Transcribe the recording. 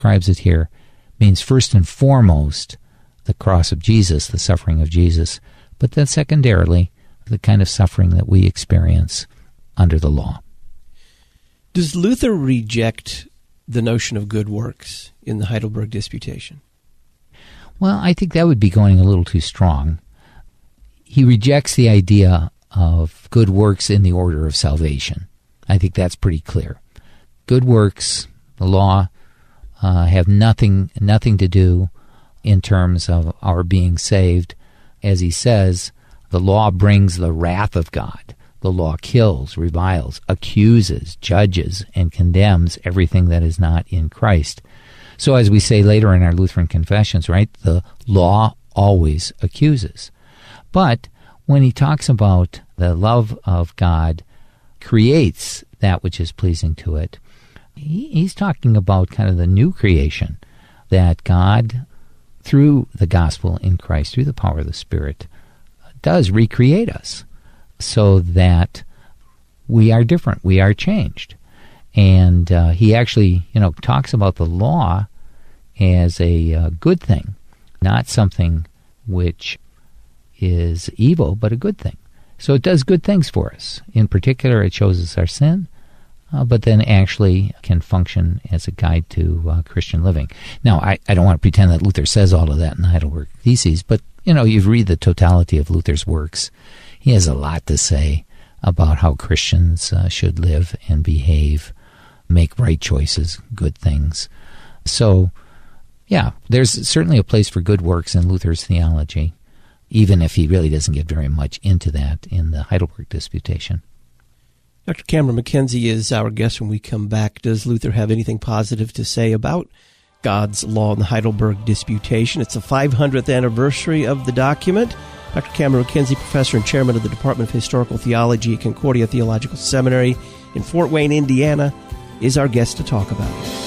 describes it here, means first and foremost the cross of Jesus, the suffering of Jesus, but then secondarily the kind of suffering that we experience under the law. Does Luther reject the notion of good works in the Heidelberg Disputation? Well, I think that would be going a little too strong. He rejects the idea of good works in the order of salvation. I think that's pretty clear. Good works, the law, have nothing to do in terms of our being saved. As he says, the law brings the wrath of God. The law kills, reviles, accuses, judges, and condemns everything that is not in Christ. So as we say later in our Lutheran confessions, right, the law always accuses. But when he talks about the love of God creates that which is pleasing to it, he's talking about kind of the new creation that God, through the gospel in Christ, through the power of the Spirit, does recreate us so that we are different, we are changed. And he actually, talks about the law as a good thing, not something which is evil, but a good thing. So it does good things for us. In particular, it shows us our sin, but then actually can function as a guide to Christian living. Now, I don't want to pretend that Luther says all of that in the Heidelberg Theses, but, you read the totality of Luther's works. He has a lot to say about how Christians should live and behave, make right choices, good things. So, yeah, there's certainly a place for good works in Luther's theology, even if he really doesn't get very much into that in the Heidelberg Disputation. Dr. Cameron McKenzie is our guest when we come back. Does Luther have anything positive to say about God's law in the Heidelberg Disputation? It's the 500th anniversary of the document. Dr. Cameron McKenzie, professor and chairman of the Department of Historical Theology at Concordia Theological Seminary in Fort Wayne, Indiana, is our guest to talk about it.